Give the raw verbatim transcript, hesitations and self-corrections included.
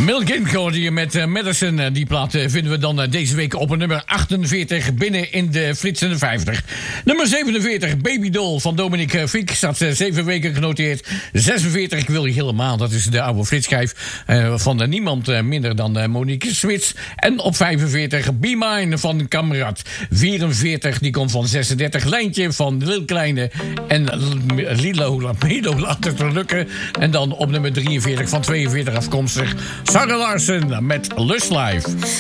Milkin hoorde je met uh, Madison. Uh, die plaat uh, vinden we dan uh, deze week op een nummer achtenveertig binnen in de flitsende vijftig. Nummer zevenenveertig, Baby Doll van Dominique Fink. Staat uh, zeven weken genoteerd. zesenveertig, ik wil je helemaal. Dat is de oude flitschijf uh, van uh, niemand uh, minder dan uh, Monique Swits. En op vijfenveertig, Be Mine van Kamrat. vierenveertig, die komt van zesendertig. Lijntje van Lil Kleine. En Lilo Lamedo, laat het er lukken. En dan op nummer drieënveertig van tweeënveertig afkomstig Sarah Larsen met Lust Life.